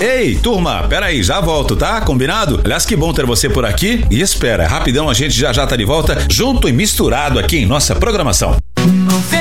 Ei, turma, peraí, já volto, tá? Combinado? Aliás, que bom ter você por aqui. E espera, rapidão, a gente já tá de volta, junto e misturado aqui em nossa programação.